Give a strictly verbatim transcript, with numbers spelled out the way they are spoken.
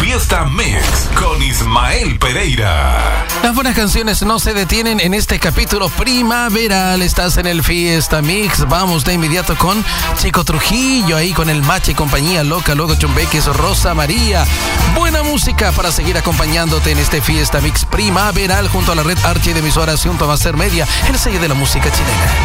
Fiesta Mix con Ismael Pereira. Las buenas canciones no se detienen en este capítulo primaveral. Estás en el Fiesta Mix. Vamos de inmediato con Chico Trujillo, ahí con el Mache y compañía, Loca, luego Chumbeques, Rosa María. Buena música para seguir acompañándote en este Fiesta Mix primaveral junto a la red Archi de emisoras junto a Master Media, el sello de la música chilena.